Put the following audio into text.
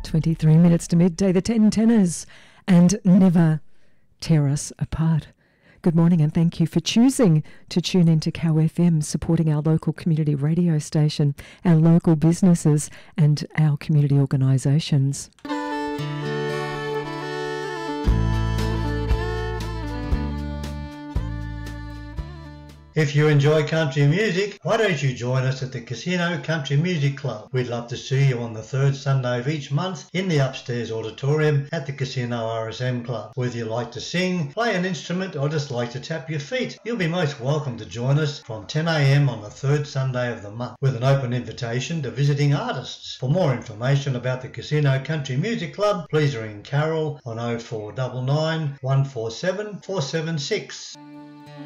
23 minutes to midday, the 10 tenors, and never tear us apart. Good morning and thank you for choosing to tune into Cow FM, supporting our local community radio station, our local businesses and our community organisations. If you enjoy country music, why don't you join us at the Casino Country Music Club? We'd love to see you on the third Sunday of each month in the upstairs auditorium at the Casino RSM Club. Whether you like to sing, play an instrument or just like to tap your feet, you'll be most welcome to join us from 10 a.m. on the third Sunday of the month with an open invitation to visiting artists. For more information about the Casino Country Music Club, please ring Carol on 0499 147 476.